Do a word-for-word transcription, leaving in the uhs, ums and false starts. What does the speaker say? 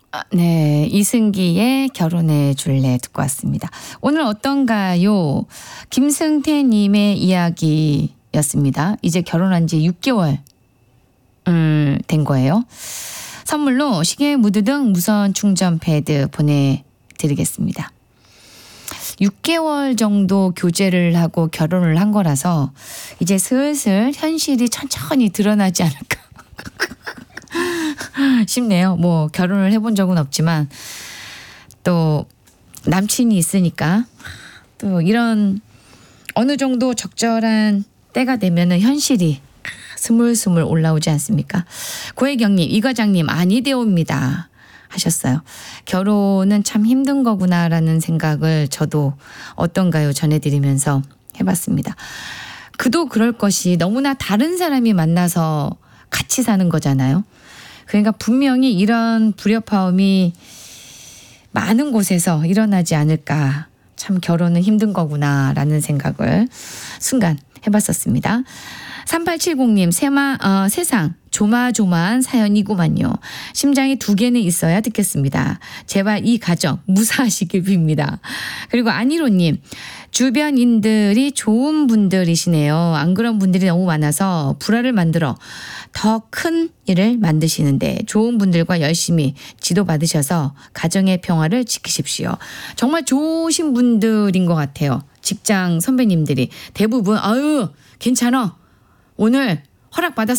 아, 네, 이승기의 결혼해 줄래 듣고 왔습니다. 오늘 어떤가요? 김승태님의 이야기였습니다. 이제 결혼한 지 육 개월 음, 된 거예요. 선물로 시계, 무드 등 무선 충전 패드 보내드리겠습니다. 육 개월 정도 교제를 하고 결혼을 한 거라서 이제 슬슬 현실이 천천히 드러나지 않을까 싶네요. 뭐 결혼을 해본 적은 없지만 또 남친이 있으니까 또 이런 어느 정도 적절한 때가 되면은 현실이 스물스물 올라오지 않습니까? 고혜경님, 이 과장님 아니되옵니다 하셨어요. 결혼은 참 힘든 거구나라는 생각을 저도 어떤가요 전해드리면서 해봤습니다. 그도 그럴 것이 너무나 다른 사람이 만나서 같이 사는 거잖아요. 그러니까 분명히 이런 불협화음이 많은 곳에서 일어나지 않을까. 참 결혼은 힘든 거구나라는 생각을 순간 해봤었습니다. 삼팔칠공님 세마, 어, 세상 조마조마한 사연이구만요. 심장이 두 개는 있어야 듣겠습니다. 제발 이 가정 무사하시길 빕니다. 그리고 안희로님, 주변인들이 좋은 분들이시네요. 안 그런 분들이 너무 많아서 불화를 만들어 더 큰 일을 만드시는데 좋은 분들과 열심히 지도받으셔서 가정의 평화를 지키십시오. 정말 좋으신 분들인 것 같아요. 직장 선배님들이 대부분 아유 괜찮아 오늘 허락받았어.